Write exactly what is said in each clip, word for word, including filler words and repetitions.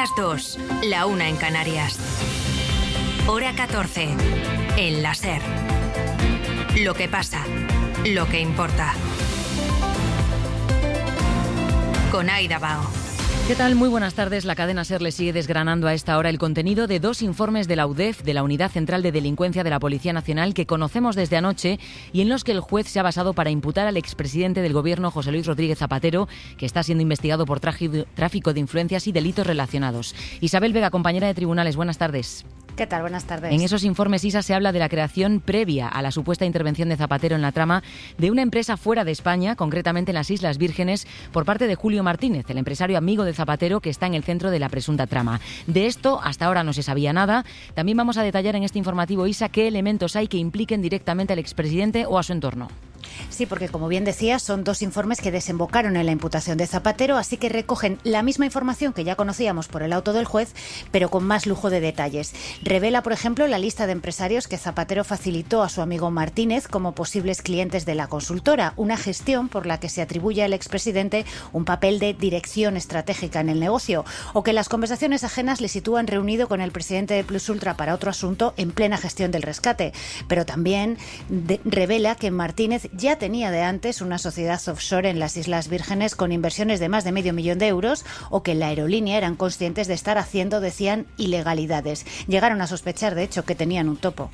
las dos, la una en Canarias. Hora catorce, en la SER. Lo que pasa, lo que importa. Con Aida Bao. ¿Qué tal? Muy buenas tardes. La cadena SER le sigue desgranando a esta hora el contenido de dos informes de la U D E F, de la Unidad Central de Delincuencia de la Policía Nacional, que conocemos desde anoche y en los que el juez se ha basado para imputar al expresidente del Gobierno, José Luis Rodríguez Zapatero, que está siendo investigado por tráfico de influencias y delitos relacionados. Isabel Vega, compañera de tribunales, buenas tardes. ¿Qué tal? Buenas tardes. En esos informes, Isa, se habla de la creación previa a la supuesta intervención de Zapatero en la trama de una empresa fuera de España, concretamente en las Islas Vírgenes, por parte de Julio Martínez, el empresario amigo de Zapatero que está en el centro de la presunta trama. De esto hasta ahora no se sabía nada. También vamos a detallar en este informativo, Isa, qué elementos hay que impliquen directamente al expresidente o a su entorno. Sí, porque como bien decías, son dos informes que desembocaron en la imputación de Zapatero, así que recogen la misma información que ya conocíamos por el auto del juez, pero con más lujo de detalles. Revela, por ejemplo, la lista de empresarios que Zapatero facilitó a su amigo Martínez como posibles clientes de la consultora, una gestión por la que se atribuye al expresidente un papel de dirección estratégica en el negocio, o que las conversaciones ajenas le sitúan reunido con el presidente de Plus Ultra para otro asunto en plena gestión del rescate. Pero también de- revela que Martínez ya tenía de antes una sociedad offshore en las Islas Vírgenes con inversiones de más de medio millón de euros, o que en la aerolínea eran conscientes de estar haciendo, decían, ilegalidades. Llegaron a sospechar, de hecho, que tenían un topo.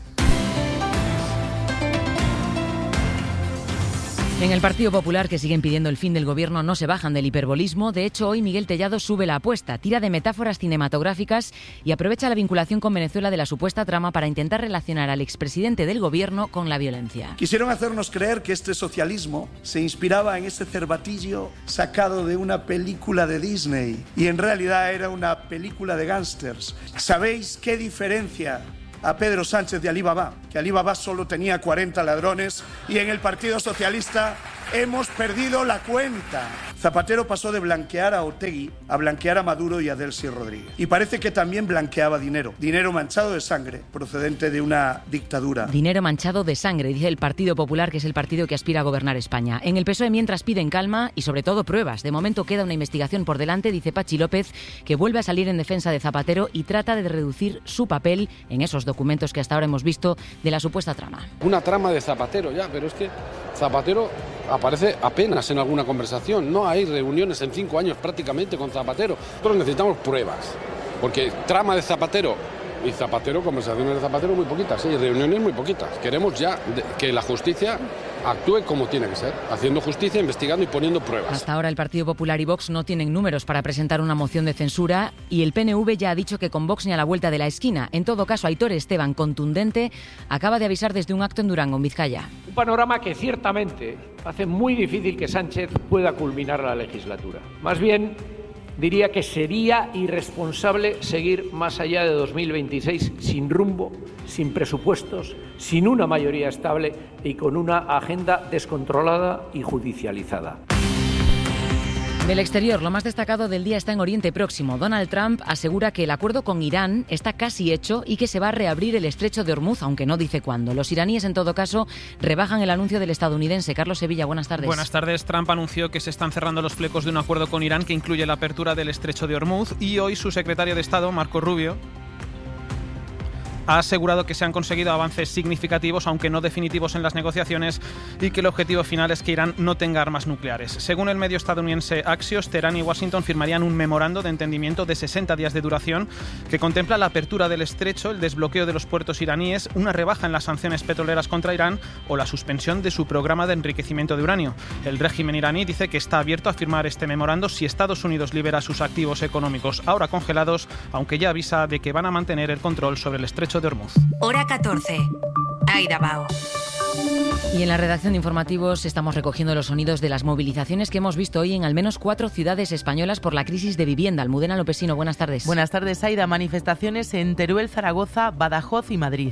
En el Partido Popular, que siguen pidiendo el fin del gobierno, no se bajan del hiperbolismo. De hecho, hoy Miguel Tellado sube la apuesta, tira de metáforas cinematográficas y aprovecha la vinculación con Venezuela de la supuesta trama para intentar relacionar al expresidente del gobierno con la violencia. Quisieron hacernos creer que este socialismo se inspiraba en ese cervatillo sacado de una película de Disney y en realidad era una película de gángsters. ¿Sabéis qué diferencia a Pedro Sánchez de Alibaba? Que Alibaba solo tenía cuarenta ladrones y en el Partido Socialista hemos perdido la cuenta. Zapatero pasó de blanquear a Otegi a blanquear a Maduro y a Delcy Rodríguez. Y parece que también blanqueaba dinero. Dinero manchado de sangre, procedente de una dictadura. Dinero manchado de sangre, dice el Partido Popular, que es el partido que aspira a gobernar España. En el P S O E, mientras, piden calma y sobre todo pruebas. De momento queda una investigación por delante, dice Pachi López, que vuelve a salir en defensa de Zapatero y trata de reducir su papel en esos documentos que hasta ahora hemos visto de la supuesta trama. Una trama de Zapatero ya, pero es que Zapatero aparece apenas en alguna conversación. No hay reuniones en cinco años prácticamente con Zapatero. Nosotros necesitamos pruebas, porque trama de Zapatero y Zapatero, conversaciones de Zapatero muy poquitas, y reuniones muy poquitas. Queremos ya de, que la justicia actúe como tiene que ser, haciendo justicia, investigando y poniendo pruebas. Hasta ahora el Partido Popular y Vox no tienen números para presentar una moción de censura y el P N V ya ha dicho que con Vox ni a la vuelta de la esquina. En todo caso, Aitor Esteban, contundente, acaba de avisar desde un acto en Durango, en Vizcaya. Un panorama que ciertamente hace muy difícil que Sánchez pueda culminar la legislatura. Más bien, diría que sería irresponsable seguir más allá de dos mil veintiséis sin rumbo, sin presupuestos, sin una mayoría estable y con una agenda descontrolada y judicializada. Del exterior, lo más destacado del día está en Oriente Próximo. Donald Trump asegura que el acuerdo con Irán está casi hecho y que se va a reabrir el estrecho de Hormuz, aunque no dice cuándo. Los iraníes, en todo caso, rebajan el anuncio del estadounidense. Carlos Sevilla, buenas tardes. Buenas tardes. Trump anunció que se están cerrando los flecos de un acuerdo con Irán que incluye la apertura del estrecho de Hormuz y hoy su secretario de Estado, Marco Rubio, ha asegurado que se han conseguido avances significativos, aunque no definitivos, en las negociaciones y que el objetivo final es que Irán no tenga armas nucleares. Según el medio estadounidense Axios, Teherán y Washington firmarían un memorando de entendimiento de sesenta días de duración que contempla la apertura del estrecho, el desbloqueo de los puertos iraníes, una rebaja en las sanciones petroleras contra Irán o la suspensión de su programa de enriquecimiento de uranio. El régimen iraní dice que está abierto a firmar este memorando si Estados Unidos libera sus activos económicos ahora congelados, aunque ya avisa de que van a mantener el control sobre el estrecho de Hormuz. Hora catorce. Aida Bao. Y en la redacción de informativos estamos recogiendo los sonidos de las movilizaciones que hemos visto hoy en al menos cuatro ciudades españolas por la crisis de vivienda. Almudena Lopesino, buenas tardes. Buenas tardes, Aida. Manifestaciones en Teruel, Zaragoza, Badajoz y Madrid.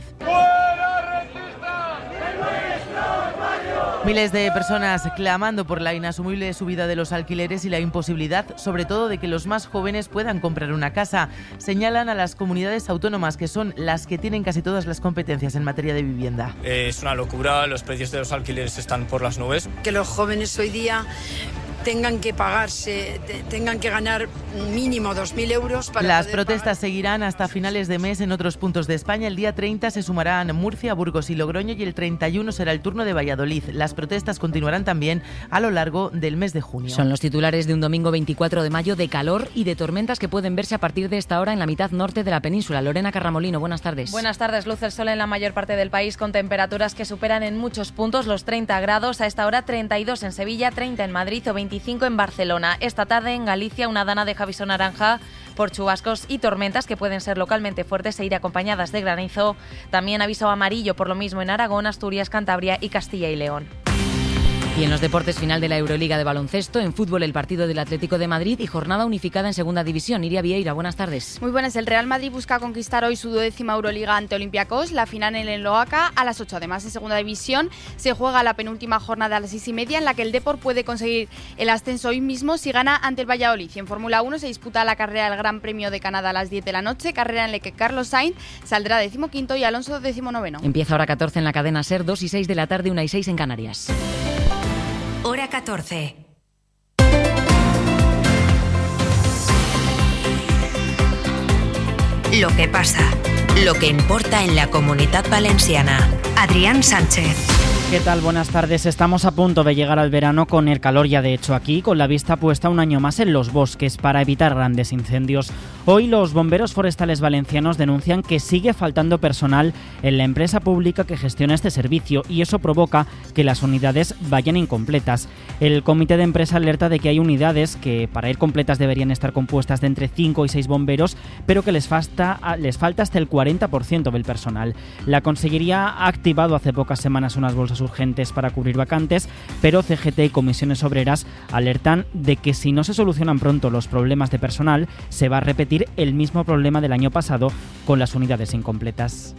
Miles de personas clamando por la inasumible subida de los alquileres y la imposibilidad, sobre todo, de que los más jóvenes puedan comprar una casa. Señalan a las comunidades autónomas, que son las que tienen casi todas las competencias en materia de vivienda. Es una locura, los precios de los alquileres están por las nubes. Que los jóvenes hoy día tengan que pagarse, tengan que ganar mínimo dos mil euros para Las poder protestas pagar. seguirán hasta finales de mes en otros puntos de España. El día treinta se sumarán Murcia, Burgos y Logroño y el treinta y uno será el turno de Valladolid. Las protestas continuarán también a lo largo del mes de junio. Son los titulares de un domingo veinticuatro de mayo de calor y de tormentas que pueden verse a partir de esta hora en la mitad norte de la península. Lorena Carramolino, buenas tardes. Buenas tardes. Luce el sol en la mayor parte del país con temperaturas que superan en muchos puntos los treinta grados. A esta hora treinta y dos en Sevilla, treinta en Madrid o veinticinco en Barcelona. Esta tarde en Galicia una dana de aviso naranja por chubascos y tormentas que pueden ser localmente fuertes e ir acompañadas de granizo. También aviso amarillo por lo mismo en Aragón, Asturias, Cantabria y Castilla y León. Y en los deportes, final de la Euroliga de baloncesto, en fútbol el partido del Atlético de Madrid y jornada unificada en segunda división. Iria Vieira, buenas tardes. Muy buenas, el Real Madrid busca conquistar hoy su duodécima Euroliga ante Olympiacos, la final en el Oaca a las ocho. Además, en segunda división se juega la penúltima jornada a las seis y media en la que el Depor puede conseguir el ascenso hoy mismo si gana ante el Valladolid. Y en Fórmula uno se disputa la carrera del Gran Premio de Canadá a las diez de la noche, carrera en la que Carlos Sainz saldrá decimoquinto y Alonso decimonoveno. Empieza hora catorce en la cadena SER, dos y seis de la tarde, una y seis en Canarias. Hora catorce. Lo que pasa, lo que importa en la Comunitat Valenciana. Adrián Sánchez. ¿Qué tal? Buenas tardes. Estamos a punto de llegar al verano con el calor ya de hecho aquí, con la vista puesta un año más en los bosques para evitar grandes incendios. Hoy los bomberos forestales valencianos denuncian que sigue faltando personal en la empresa pública que gestiona este servicio y eso provoca que las unidades vayan incompletas. El comité de empresa alerta de que hay unidades que para ir completas deberían estar compuestas de entre cinco y seis bomberos, pero que les falta, les falta hasta el cuarenta por ciento del personal. La Consellería ha activado hace pocas semanas unas bolsas urgentes para cubrir vacantes, pero C G T y comisiones obreras alertan de que si no se solucionan pronto los problemas de personal, se va a repetir el mismo problema del año pasado con las unidades incompletas.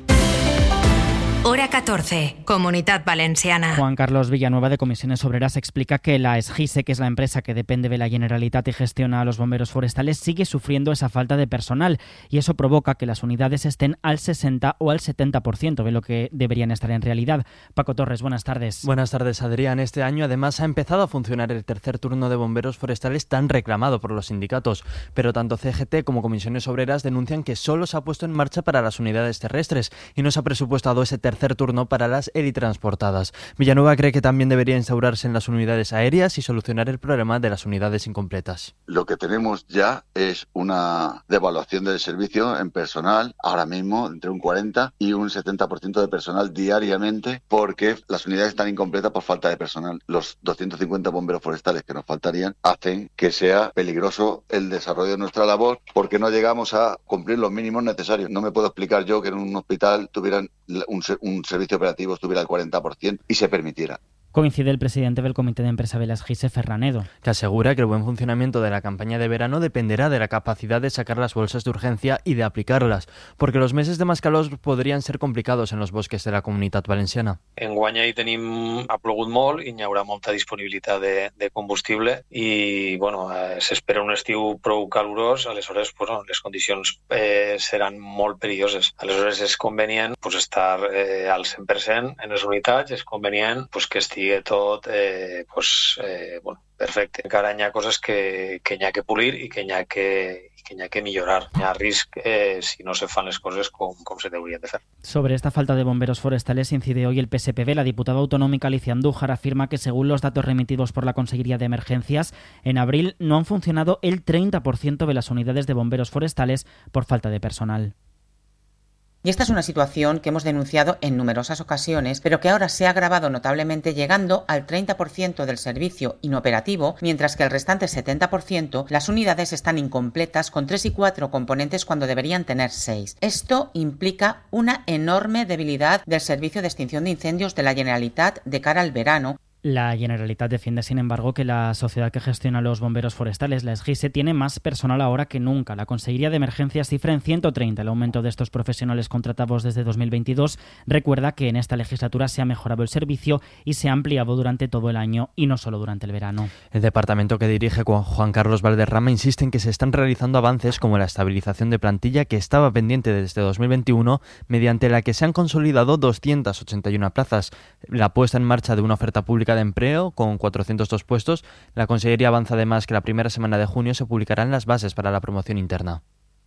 Hora catorce, Comunitat Valenciana. Juan Carlos Villanueva de Comisiones Obreras explica que la SGISE, que es la empresa que depende de la Generalitat y gestiona a los bomberos forestales, sigue sufriendo esa falta de personal y eso provoca que las unidades estén al sesenta o al setenta por ciento de lo que deberían estar en realidad. Paco Torres, buenas tardes. Buenas tardes, Adrián. Este año además ha empezado a funcionar el tercer turno de bomberos forestales tan reclamado por los sindicatos, pero tanto C G T como Comisiones Obreras denuncian que solo se ha puesto en marcha para las unidades terrestres y no se ha presupuestado ese tercer tercer turno para las helitransportadas. Villanueva cree que también debería instaurarse en las unidades aéreas y solucionar el problema de las unidades incompletas. Lo que tenemos ya es una devaluación del servicio en personal, ahora mismo entre un cuarenta y un setenta por ciento de personal diariamente, porque las unidades están incompletas por falta de personal. Los doscientos cincuenta bomberos forestales que nos faltarían hacen que sea peligroso el desarrollo de nuestra labor porque no llegamos a cumplir los mínimos necesarios. No me puedo explicar yo que en un hospital tuvieran un un servicio operativo estuviera al cuarenta por ciento y se permitiera. Coincide el presidente del Comité de Empresa de la SGISE, Ferranedo, que asegura que el buen funcionamiento de la campaña de verano dependerá de la capacidad de sacar las bolsas de urgencia y de aplicarlas, porque los meses de más calor podrien ser complicados en los bosques de la Comunitat Valenciana. Enguany hi tenim, ha plogut molt i hi haurà molta disponibilitat de, de combustible i bueno, eh, s'espera un estiu prou calorós, aleshores pues, no, les condicions eh, seran molt perilloses. Aleshores és convenient pues, estar eh, al cent per cent en les unitats, és convenient pues, que estigui tot eh, pues, eh, bueno, perfecte. Encara hi ha coses que, que hi ha que polir i que hi ha que, que, hi ha que millorar. Hi ha risc eh, si no se fan les coses com, com se deurien de fer. Sobre esta falta de bomberos forestales incide hoy el P S P B. La diputada autonómica Alicia Andújar afirma que según los datos remitidos por la Consellería de Emergencias, en abril no han funcionado el treinta por ciento de las unidades de bomberos forestales por falta de personal. Y esta es una situación que hemos denunciado en numerosas ocasiones, pero que ahora se ha agravado notablemente llegando al treinta por ciento del servicio inoperativo, mientras que el restante setenta por ciento las unidades están incompletas con tres y cuatro componentes cuando deberían tener seis. Esto implica una enorme debilidad del servicio de extinción de incendios de la Generalitat de cara al verano. La Generalitat defiende, sin embargo, que la sociedad que gestiona los bomberos forestales, la SGISE, tiene más personal ahora que nunca. La Consellería de Emergencias cifra en ciento treinta el aumento de estos profesionales contratados desde dos mil veintidós. Recuerda que en esta legislatura se ha mejorado el servicio y se ha ampliado durante todo el año y no solo durante el verano. El departamento que dirige Juan Carlos Valderrama insiste en que se están realizando avances como la estabilización de plantilla que estaba pendiente desde dos mil veintiuno, mediante la que se han consolidado doscientas ochenta y una plazas, la puesta en marcha de una oferta pública Pública de Empleo con cuatrocientos dos puestos. La Consellería avanza además que la primera semana de junio se publicarán las bases para la promoción interna.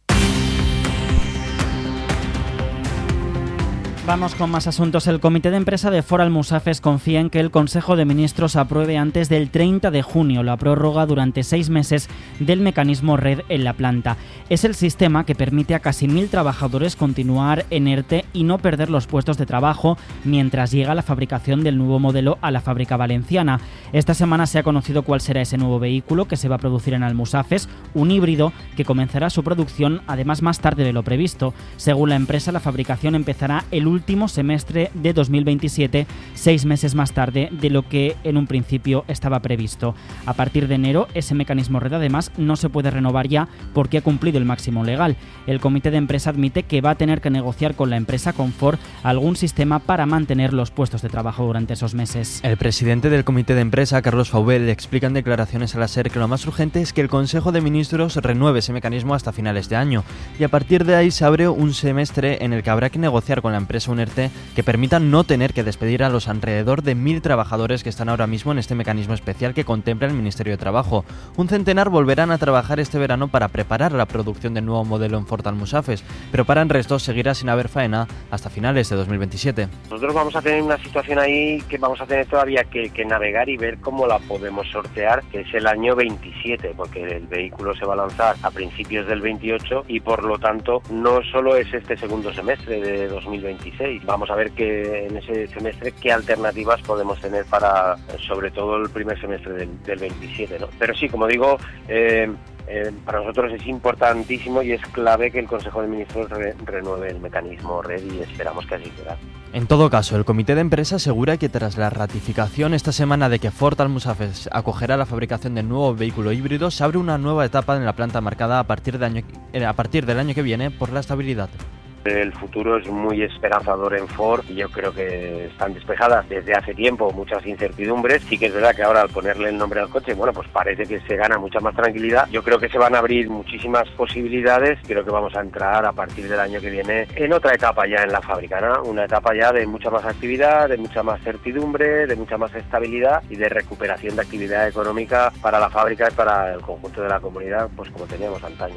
Vamos con más asuntos. El comité de empresa de Ford Almusafes confía en que el Consejo de Ministros apruebe antes del treinta de junio la prórroga durante seis meses del mecanismo RED en la planta. Es el sistema que permite a casi mil trabajadores continuar en ERTE y no perder los puestos de trabajo mientras llega la fabricación del nuevo modelo a la fábrica valenciana. Esta semana se ha conocido cuál será ese nuevo vehículo que se va a producir en Almusafes, un híbrido que comenzará su producción además más tarde de lo previsto. Según la empresa, la fabricación empezará el último último semestre de dos mil veintisiete, seis meses más tarde de lo que en un principio estaba previsto. A partir de enero, ese mecanismo RED además no se puede renovar ya porque ha cumplido el máximo legal. El comité de empresa admite que va a tener que negociar con la empresa, con Ford, algún sistema para mantener los puestos de trabajo durante esos meses. El presidente del comité de empresa, Carlos Faubel, le explica en declaraciones a la SER que lo más urgente es que el Consejo de Ministros renueve ese mecanismo hasta finales de año y a partir de ahí se abre un semestre en el que habrá que negociar con la empresa un ERTE que permita no tener que despedir a los alrededor de mil trabajadores que están ahora mismo en este mecanismo especial que contempla el Ministerio de Trabajo. Un centenar volverán a trabajar este verano para preparar la producción del nuevo modelo en Ford Almusafes, pero para el resto seguirá sin haber faena hasta finales de dos mil veintisiete. Nosotros vamos a tener una situación ahí que vamos a tener todavía que, que navegar y ver cómo la podemos sortear, que es el año veintisiete, porque el vehículo se va a lanzar a principios del veintiocho y por lo tanto no solo es este segundo semestre de dos mil veintiséis. Vamos a ver que en ese semestre qué alternativas podemos tener para, sobre todo, el primer semestre del, del veintisiete, ¿no? Pero sí, como digo, eh, eh, para nosotros es importantísimo y es clave que el Consejo de Ministros re, renueve el mecanismo RED y esperamos que así será. En todo caso, el comité de empresa asegura que tras la ratificación esta semana de que Ford Almusafes acogerá la fabricación del nuevo vehículo híbrido, se abre una nueva etapa en la planta marcada a partir, de año, a partir del año que viene por la estabilidad. El futuro es muy esperanzador en Ford y yo creo que están despejadas desde hace tiempo muchas incertidumbres. Sí que es verdad que ahora al ponerle el nombre al coche, bueno, pues parece que se gana mucha más tranquilidad. Yo creo que se van a abrir muchísimas posibilidades. Creo que vamos a entrar a partir del año que viene en otra etapa ya en la fábrica, ¿no? Una etapa ya de mucha más actividad, de mucha más certidumbre, de mucha más estabilidad y de recuperación de actividad económica para la fábrica y para el conjunto de la comunidad, pues como teníamos antaño.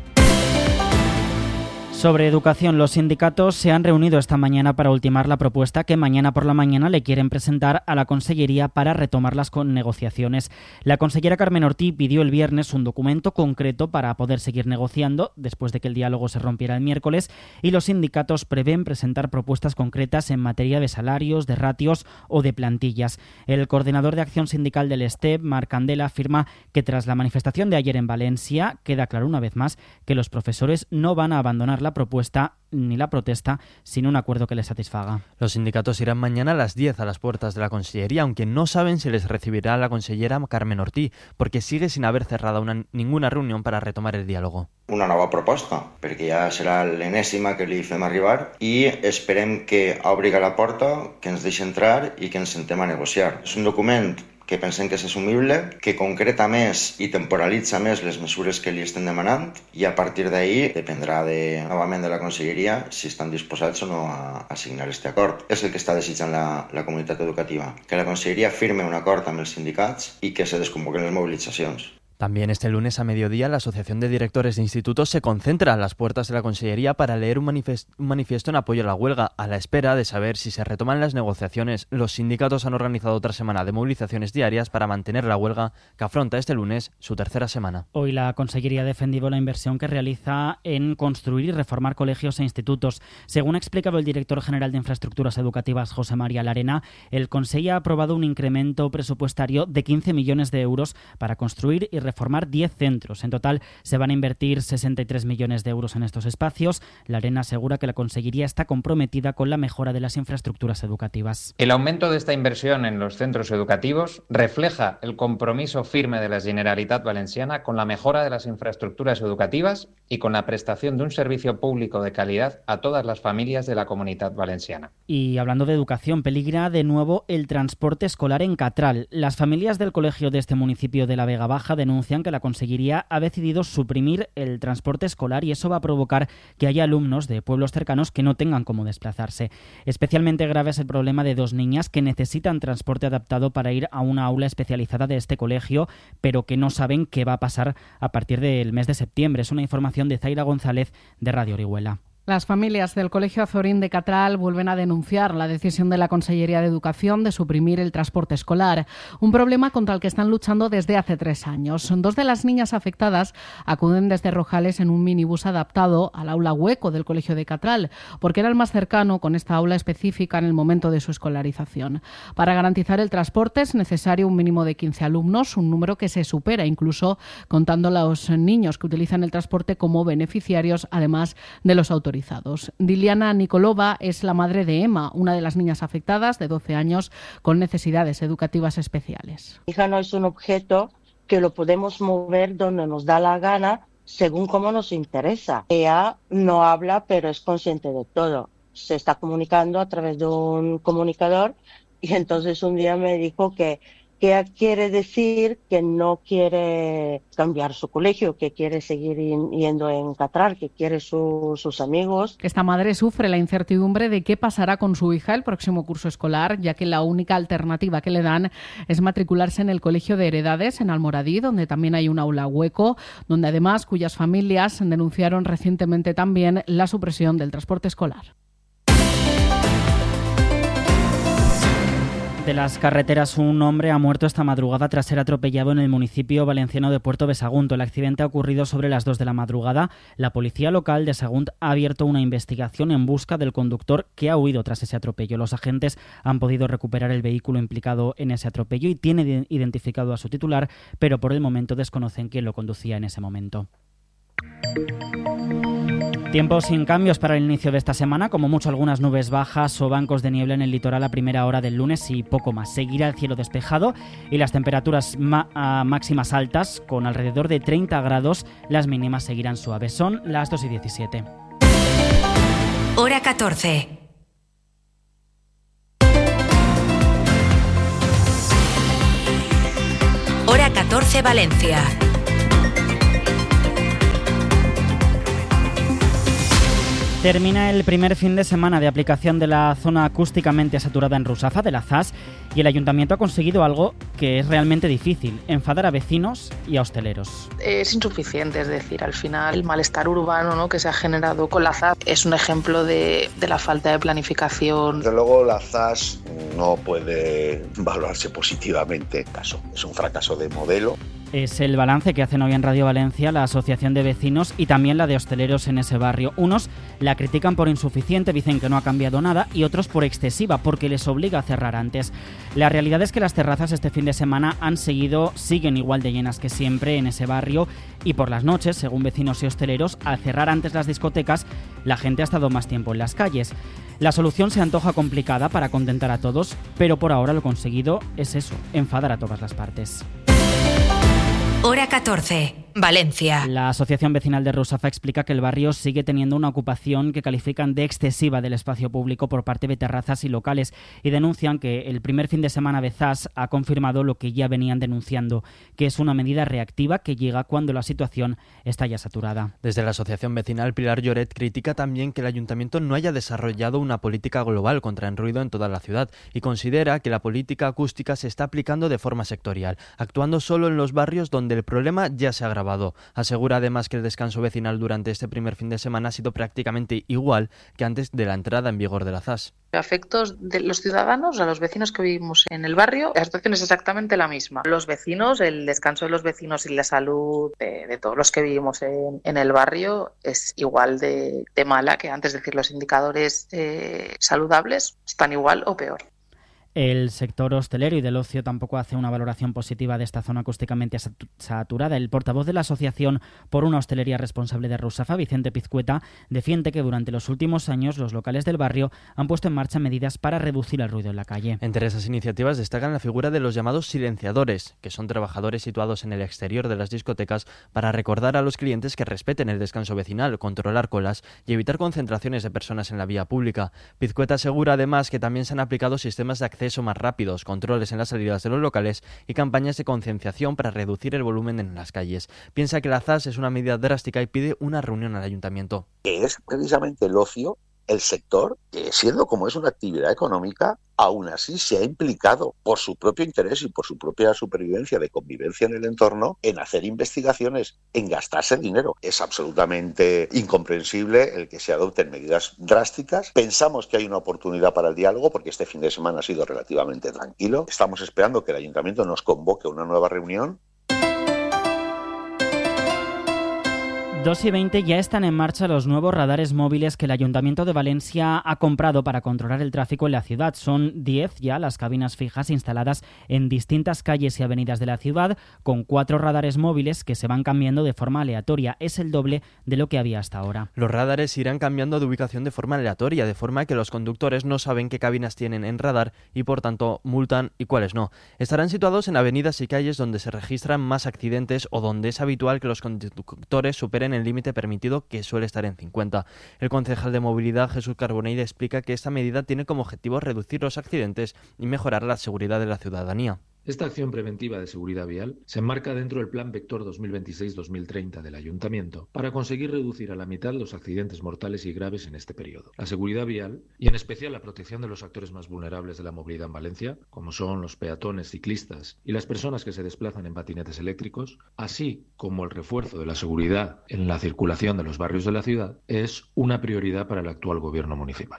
Sobre educación, los sindicatos se han reunido esta mañana para ultimar la propuesta que mañana por la mañana le quieren presentar a la Consellería para retomar las negociaciones. La consellera Carmen Ortí pidió el viernes un documento concreto para poder seguir negociando después de que el diálogo se rompiera el miércoles y los sindicatos prevén presentar propuestas concretas en materia de salarios, de ratios o de plantillas. El coordinador de acción sindical del S T E P, Marc Candela, afirma que tras la manifestación de ayer en Valencia queda claro una vez más que los profesores no van a abandonar la propuesta ni la protesta sin un acuerdo que les satisfaga. Los sindicatos irán mañana a las diez a las puertas de la Consellería, aunque no saben si les recibirá la consellera Carmen Ortí, porque sigue sin haber cerrado una, ninguna reunión para retomar el diálogo. Una nova proposta, perquè ja serà l'enèsima que li fem arribar i esperem que obri la porta, que ens deixi entrar i que ens sentem a negociar. És un document que pensem que és assumible, que concreta més i temporalitza més les mesures que li estem demanant i a partir d'ahí dependrà de, novament de la Conselleria si estan disposats o no a, a signar este acord. És el que està desitjant la, la comunitat educativa, que la Conselleria firme un acord amb els sindicats i que se desconvoquen les mobilitzacions. También este lunes a mediodía la Asociación de Directores de Institutos se concentra a las puertas de la Consellería para leer un, manifest- un manifiesto en apoyo a la huelga, a la espera de saber si se retoman las negociaciones. Los sindicatos han organizado otra semana de movilizaciones diarias para mantener la huelga que afronta este lunes su tercera semana. Hoy la Consellería ha defendido la inversión que realiza en construir y reformar colegios e institutos. Según ha explicado el director general de Infraestructuras Educativas, José María Larena, el Consejo ha aprobado un incremento presupuestario de quince millones de euros para construir y reformar diez centros. En total se van a invertir sesenta y tres millones de euros en estos espacios. Larena asegura que la Consellería está comprometida con la mejora de las infraestructuras educativas. El aumento de esta inversión en los centros educativos refleja el compromiso firme de la Generalitat Valenciana con la mejora de las infraestructuras educativas y con la prestación de un servicio público de calidad a todas las familias de la Comunidad Valenciana. Y hablando de educación, peligra de nuevo el transporte escolar en Catral. Las familias del colegio de este municipio de la Vega Baja denuncian denuncian que la Consellería ha decidido suprimir el transporte escolar y eso va a provocar que haya alumnos de pueblos cercanos que no tengan cómo desplazarse. Especialmente grave es el problema de dos niñas que necesitan transporte adaptado para ir a una aula especializada de este colegio, pero que no saben qué va a pasar a partir del mes de septiembre. Es una información de Zaira González de Radio Orihuela. Las familias del Colegio Azorín de Catral vuelven a denunciar la decisión de la Consellería de Educación de suprimir el transporte escolar, un problema contra el que están luchando desde hace tres años. Dos de las niñas afectadas acuden desde Rojales en un minibús adaptado al aula hueco del Colegio de Catral, porque era el más cercano con esta aula específica en el momento de su escolarización. Para garantizar el transporte es necesario un mínimo de quince alumnos, un número que se supera incluso contando los niños que utilizan el transporte como beneficiarios, además de los autorizados. Diliana Nikolova es la madre de Emma, una de las niñas afectadas de doce años con necesidades educativas especiales. Mi hija no es un objeto que lo podemos mover donde nos da la gana según cómo nos interesa. Ella no habla, pero es consciente de todo. Se está comunicando a través de un comunicador y entonces un día me dijo que ¿qué quiere decir? Que no quiere cambiar su colegio, que quiere seguir yendo en Catral, que quiere su, sus amigos. Esta madre sufre la incertidumbre de qué pasará con su hija el próximo curso escolar, ya que la única alternativa que le dan es matricularse en el Colegio de Heredades en Almoradí, donde también hay un aula hueco, donde además cuyas familias denunciaron recientemente también la supresión del transporte escolar. De las carreteras, un hombre ha muerto esta madrugada tras ser atropellado en el municipio valenciano de Puerto de Sagunto. El accidente ha ocurrido sobre las dos de la madrugada. La policía local de Sagunt ha abierto una investigación en busca del conductor que ha huido tras ese atropello. Los agentes han podido recuperar el vehículo implicado en ese atropello y tiene identificado a su titular, pero por el momento desconocen quién lo conducía en ese momento. Tiempo sin cambios para el inicio de esta semana, como mucho algunas nubes bajas o bancos de niebla en el litoral a primera hora del lunes y poco más. Seguirá el cielo despejado y las temperaturas máximas altas con alrededor de treinta grados, las mínimas seguirán suaves. Son las dos y diecisiete. Hora catorce. Hora catorce Valencia. Termina el primer fin de semana de aplicación de la zona acústicamente saturada en Rusafa, de la Z A S, y el ayuntamiento ha conseguido algo que es realmente difícil: enfadar a vecinos y a hosteleros. Es insuficiente, es decir, al final el malestar urbano, ¿no?, que se ha generado con la Z A S es un ejemplo de, de la falta de planificación. Desde luego la Z A S no puede valorarse positivamente. Es un fracaso de modelo. Es el balance que hacen hoy en Radio Valencia la Asociación de Vecinos y también la de hosteleros en ese barrio. Unos la critican por insuficiente, dicen que no ha cambiado nada, y otros por excesiva, porque les obliga a cerrar antes. La realidad es que las terrazas este fin de semana han seguido, siguen igual de llenas que siempre en ese barrio, y por las noches, según vecinos y hosteleros, al cerrar antes las discotecas, la gente ha estado más tiempo en las calles. La solución se antoja complicada para contentar a todos, pero por ahora lo conseguido es eso, enfadar a todas las partes. Hora catorce, Valencia. La Asociación Vecinal de Rusafa explica que el barrio sigue teniendo una ocupación que califican de excesiva del espacio público por parte de terrazas y locales, y denuncian que el primer fin de semana de Z A S ha confirmado lo que ya venían denunciando, que es una medida reactiva que llega cuando la situación está ya saturada. Desde la Asociación Vecinal, Pilar Lloret critica también que el Ayuntamiento no haya desarrollado una política global contra el ruido en toda la ciudad y considera que la política acústica se está aplicando de forma sectorial, actuando solo en los barrios donde el problema ya se ha agravado. Asegura además que el descanso vecinal durante este primer fin de semana ha sido prácticamente igual que antes de la entrada en vigor de la Z A S. A efectos de los ciudadanos, a los vecinos que vivimos en el barrio, la situación es exactamente la misma. Los vecinos, el descanso de los vecinos y la salud de, de todos los que vivimos en, en el barrio es igual de, de mala que antes, es decir, los indicadores eh, saludables están igual o peor. El sector hostelero y del ocio tampoco hace una valoración positiva de esta zona acústicamente saturada. El portavoz de la Asociación por una Hostelería Responsable de Rusafa, Vicente Pizcueta, defiende que durante los últimos años los locales del barrio han puesto en marcha medidas para reducir el ruido en la calle. Entre esas iniciativas destacan la figura de los llamados silenciadores, que son trabajadores situados en el exterior de las discotecas para recordar a los clientes que respeten el descanso vecinal, controlar colas y evitar concentraciones de personas en la vía pública. Pizcueta asegura además que también se han aplicado sistemas de acceso acceso más rápidos, controles en las salidas de los locales y campañas de concienciación para reducir el volumen en las calles. Piensa que la Z A S es una medida drástica y pide una reunión al ayuntamiento. Es precisamente el ocio, el sector, que siendo como es una actividad económica, aún así se ha implicado por su propio interés y por su propia supervivencia de convivencia en el entorno en hacer investigaciones, en gastarse dinero. Es absolutamente incomprensible el que se adopten medidas drásticas. Pensamos que hay una oportunidad para el diálogo porque este fin de semana ha sido relativamente tranquilo. Estamos esperando que el ayuntamiento nos convoque a una nueva reunión. dos y veinte ya están en marcha los nuevos radares móviles que el Ayuntamiento de Valencia ha comprado para controlar el tráfico en la ciudad. Son diez ya las cabinas fijas instaladas en distintas calles y avenidas de la ciudad, con cuatro radares móviles que se van cambiando de forma aleatoria. Es el doble de lo que había hasta ahora. Los radares irán cambiando de ubicación de forma aleatoria, de forma que los conductores no saben qué cabinas tienen en radar y por tanto multan y cuáles no. Estarán situados en avenidas y calles donde se registran más accidentes o donde es habitual que los conductores superen el límite permitido, que suele estar en cincuenta. El concejal de Movilidad, Jesús Carboneide, explica que esta medida tiene como objetivo reducir los accidentes y mejorar la seguridad de la ciudadanía. Esta acción preventiva de seguridad vial se enmarca dentro del Plan Vector dos mil veintiséis dos mil treinta del Ayuntamiento para conseguir reducir a la mitad los accidentes mortales y graves en este periodo. La seguridad vial, y en especial la protección de los actores más vulnerables de la movilidad en Valencia, como son los peatones, ciclistas y las personas que se desplazan en patinetes eléctricos, así como el refuerzo de la seguridad en la circulación de los barrios de la ciudad, es una prioridad para el actual Gobierno municipal.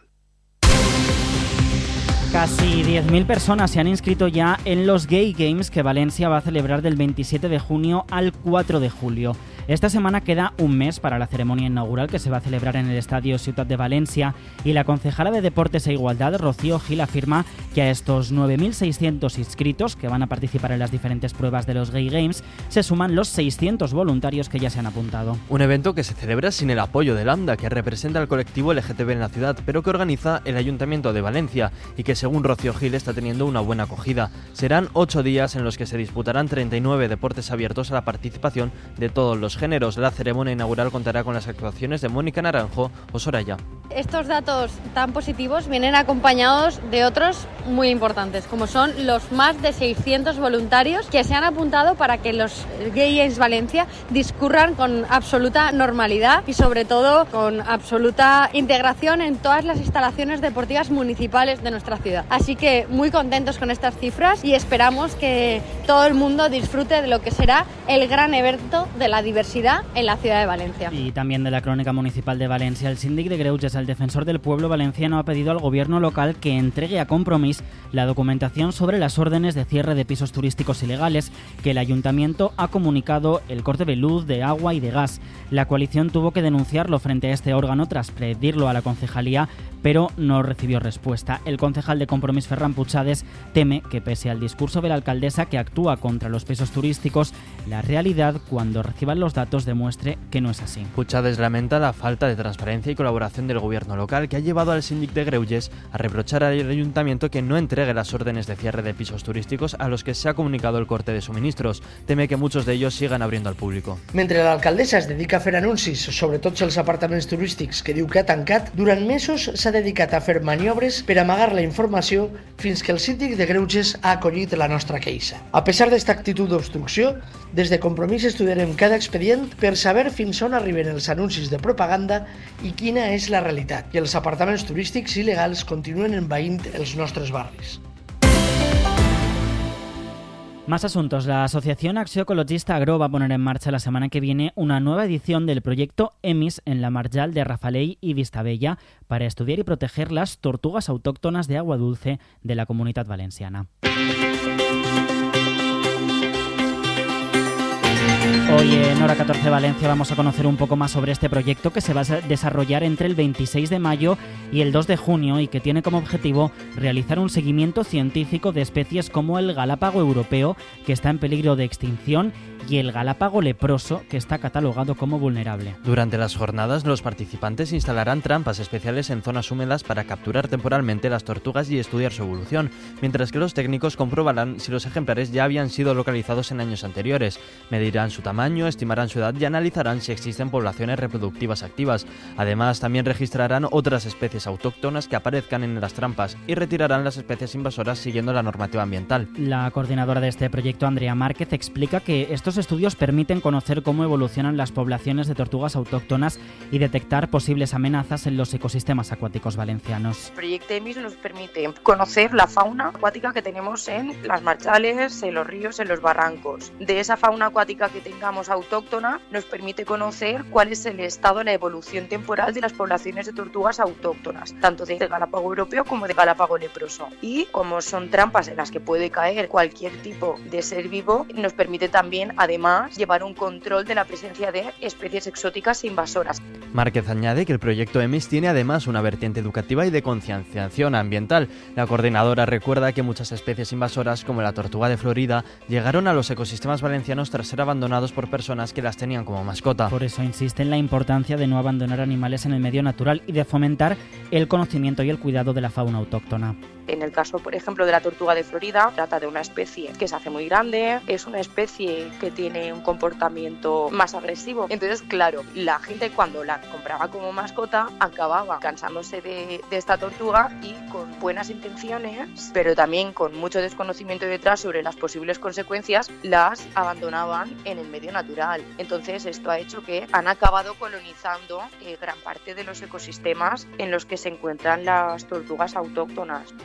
Casi diez mil personas se han inscrito ya en los Gay Games que Valencia va a celebrar del veintisiete de junio al cuatro de julio. Esta semana queda un mes para la ceremonia inaugural que se va a celebrar en el Estadio Ciutat de Valencia y la concejala de Deportes e Igualdad, Rocío Gil, afirma que a estos nueve mil seiscientos inscritos que van a participar en las diferentes pruebas de los Gay Games se suman los seiscientos voluntarios que ya se han apuntado. Un evento que se celebra sin el apoyo de Lambda, que representa al colectivo L G T B en la ciudad, pero que organiza el Ayuntamiento de Valencia y que según Rocío Gil está teniendo una buena acogida. Serán ocho días en los que se disputarán treinta y nueve deportes abiertos a la participación de todos los géneros. La ceremonia inaugural contará con las actuaciones de Mónica Naranjo o Soraya. Estos datos tan positivos vienen acompañados de otros muy importantes, como son los más de seiscientos voluntarios que se han apuntado para que los Gay Games Valencia discurran con absoluta normalidad y sobre todo con absoluta integración en todas las instalaciones deportivas municipales de nuestra ciudad. Así que muy contentos con estas cifras y esperamos que todo el mundo disfrute de lo que será el gran evento de la diversidad en la ciudad de Valencia. Y también de la Crónica Municipal de Valencia, el síndic de Greuges, el defensor del pueblo valenciano, ha pedido al gobierno local que entregue a Compromís la documentación sobre las órdenes de cierre de pisos turísticos ilegales que el ayuntamiento ha comunicado el corte de luz, de agua y de gas. La coalición tuvo que denunciarlo frente a este órgano tras pedirlo a la concejalía, pero no recibió respuesta. El concejal de Compromís, Ferran Puchades, teme que pese al discurso de la alcaldesa que actúa contra los pisos turísticos, la realidad, cuando reciban los datos, demuestre que no es así. Puchades lamenta la falta de transparencia y colaboración del gobierno local, que ha llevado al síndic de Greuges a reprochar al ayuntamiento que no entregue las órdenes de cierre de pisos turísticos a los que se ha comunicado el corte de suministros. Teme que muchos de ellos sigan abriendo al público. Mentre l'alcaldessa es dedica a fer anuncis sobre tots els apartaments turístics que diu que ha tancat, durant mesos s'ha dedicat a fer maniobres per amagar la informació fins que el síndic de Greuges ha acollit la nostra queixa. A pesar d'esta actitud d'obstrucció, des de Compromís estudiarem cada expedient per saber fins on arriben els anuncis de propaganda i quina és la realitat, que els apartaments turístics il·legals continuen envaint els nostres barris. Más asuntos. La Asociación Acció Ecologista Agro va a poner en marcha la semana que viene una nueva edición del proyecto EMIS en la Marjal de Rafalell y Vistabella para estudiar y proteger las tortugas autóctonas de agua dulce de la Comunitat Valenciana. Hoy en Hora catorce Valencia vamos a conocer un poco más sobre este proyecto que se va a desarrollar entre el veintiséis de mayo y el dos de junio y que tiene como objetivo realizar un seguimiento científico de especies como el galápago europeo, que está en peligro de extinción, y el galápago leproso, que está catalogado como vulnerable. Durante las jornadas, los participantes instalarán trampas especiales en zonas húmedas para capturar temporalmente las tortugas y estudiar su evolución, mientras que los técnicos comprobarán si los ejemplares ya habían sido localizados en años anteriores, medirán su tamaño, año estimarán su edad y analizarán si existen poblaciones reproductivas activas. Además, también registrarán otras especies autóctonas que aparezcan en las trampas y retirarán las especies invasoras siguiendo la normativa ambiental. La coordinadora de este proyecto, Andrea Márquez, explica que estos estudios permiten conocer cómo evolucionan las poblaciones de tortugas autóctonas y detectar posibles amenazas en los ecosistemas acuáticos valencianos. El proyecto E M I S nos permite conocer la fauna acuática que tenemos en las marchales, en los ríos, en los barrancos. De esa fauna acuática que tengamos autóctona, nos permite conocer cuál es el estado, la evolución temporal de las poblaciones de tortugas autóctonas, tanto de Galápago europeo como de Galápago leproso. Y como son trampas en las que puede caer cualquier tipo de ser vivo, nos permite también, además, llevar un control de la presencia de especies exóticas e invasoras. Márquez añade que el proyecto E M I S tiene además una vertiente educativa y de concienciación ambiental. La coordinadora recuerda que muchas especies invasoras, como la tortuga de Florida, llegaron a los ecosistemas valencianos tras ser abandonados por personas que las tenían como mascota. Por eso insiste en la importancia de no abandonar animales en el medio natural y de fomentar el conocimiento y el cuidado de la fauna autóctona. En el caso, por ejemplo, de la tortuga de Florida, trata de una especie que se hace muy grande, es una especie que tiene un comportamiento más agresivo. Entonces, claro, la gente cuando la compraba como mascota acababa cansándose de, de esta tortuga y con buenas intenciones, pero también con mucho desconocimiento detrás sobre las posibles consecuencias, las abandonaban en el medio natural. Entonces, esto ha hecho que han acabado colonizando eh, gran parte de los ecosistemas en los que se encuentran las tortugas autóctonas.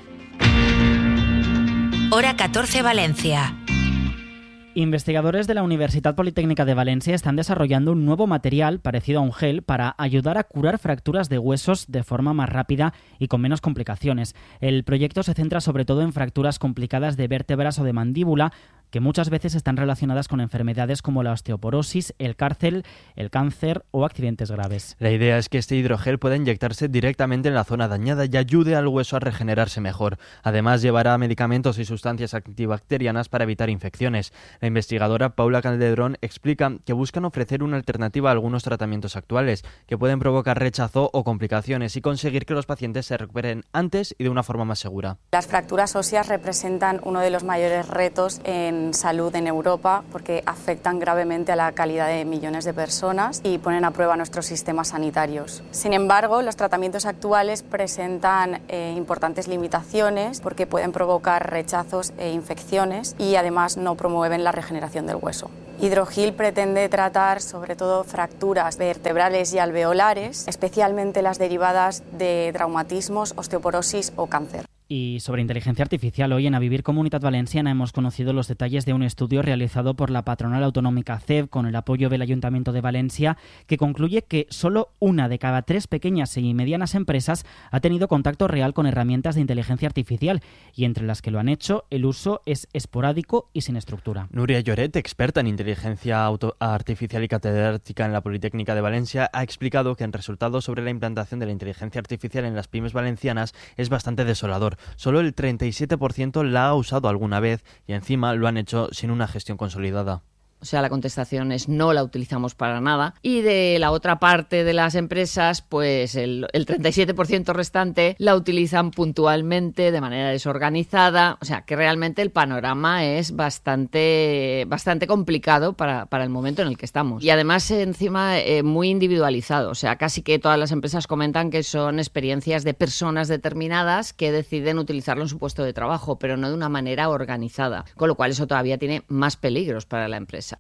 Hora catorce Valencia. Investigadores de la Universidad Politécnica de Valencia están desarrollando un nuevo material parecido a un gel para ayudar a curar fracturas de huesos de forma más rápida y con menos complicaciones. El proyecto se centra sobre todo en fracturas complicadas de vértebras o de mandíbula, que muchas veces están relacionadas con enfermedades como la osteoporosis, el cárcel, el cáncer o accidentes graves. La idea es que este hidrogel pueda inyectarse directamente en la zona dañada y ayude al hueso a regenerarse mejor. Además, llevará medicamentos y sustancias antibacterianas para evitar infecciones. La investigadora Paula Calderón explica que buscan ofrecer una alternativa a algunos tratamientos actuales que pueden provocar rechazo o complicaciones y conseguir que los pacientes se recuperen antes y de una forma más segura. Las fracturas óseas representan uno de los mayores retos en salud en Europa porque afectan gravemente a la calidad de millones de personas y ponen a prueba nuestros sistemas sanitarios. Sin embargo, los tratamientos actuales presentan eh, importantes limitaciones porque pueden provocar rechazos e infecciones y además no promueven la regeneración del hueso. Hidrogel pretende tratar sobre todo fracturas vertebrales y alveolares, especialmente las derivadas de traumatismos, osteoporosis o cáncer. Y sobre inteligencia artificial, hoy en A Vivir Comunitat Valenciana hemos conocido los detalles de un estudio realizado por la patronal autonómica C E B con el apoyo del Ayuntamiento de Valencia, que concluye que solo una de cada tres pequeñas y medianas empresas ha tenido contacto real con herramientas de inteligencia artificial, y entre las que lo han hecho, el uso es esporádico y sin estructura. Nuria Lloret, experta en inteligencia auto- artificial y catedrática en la Politécnica de Valencia, ha explicado que el resultado sobre la implantación de la inteligencia artificial en las pymes valencianas es bastante desolador. Solo el treinta y siete por ciento la ha usado alguna vez y encima lo han hecho sin una gestión consolidada. O sea, la contestación es no la utilizamos para nada. Y de la otra parte de las empresas, pues el, el treinta y siete por ciento restante la utilizan puntualmente, de manera desorganizada. O sea, que realmente el panorama es bastante, bastante complicado para, para el momento en el que estamos. Y además, encima, eh, muy individualizado. O sea, casi que todas las empresas comentan que son experiencias de personas determinadas que deciden utilizarlo en su puesto de trabajo, pero no de una manera organizada. Con lo cual, eso todavía tiene más peligros para la empresa.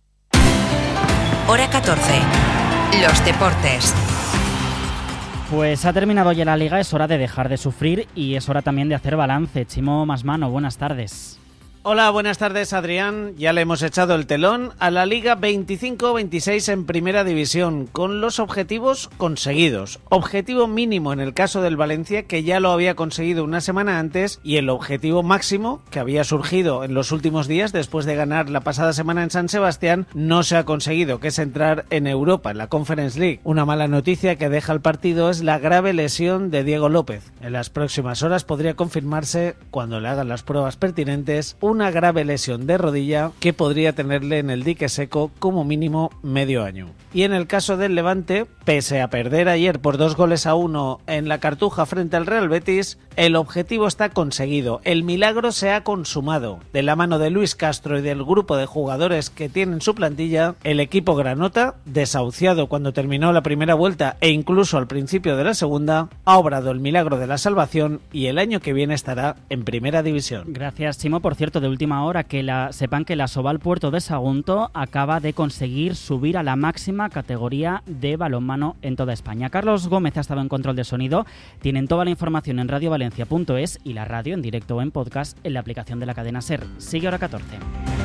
Hora catorce. Los deportes. Pues ha terminado ya la Liga, es hora de dejar de sufrir y es hora también de hacer balance. Chimo Masmano, buenas tardes. Hola, buenas tardes, Adrián. Ya le hemos echado el telón a la Liga veinticinco veintiséis en Primera División, con los objetivos conseguidos. Objetivo mínimo en el caso del Valencia, que ya lo había conseguido una semana antes, y el objetivo máximo, que había surgido en los últimos días después de ganar la pasada semana en San Sebastián, no se ha conseguido, que es entrar en Europa, en la Conference League. Una mala noticia que deja el partido es la grave lesión de Diego López. En las próximas horas podría confirmarse, cuando le hagan las pruebas pertinentes, una grave lesión de rodilla que podría tenerle en el dique seco como mínimo medio año. Y en el caso del Levante, pese a perder ayer por dos goles a uno en la Cartuja frente al Real Betis, El objetivo está conseguido, el milagro se ha consumado. De la mano de Luis Castro y del grupo de jugadores que tienen su plantilla, el equipo granota, desahuciado cuando terminó la primera vuelta e incluso al principio de la segunda, ha obrado el milagro de la salvación y el año que viene estará en primera división. Gracias, Chimo. Por cierto, de última hora, que la, sepan que la Soval Puerto de Sagunto acaba de conseguir subir a la máxima categoría de balonmano en toda España. Carlos Gómez ha estado en control de sonido. Tienen toda la información en radio valencia punto es y la radio en directo o en podcast en la aplicación de la cadena SER. Sigue Hora catorce.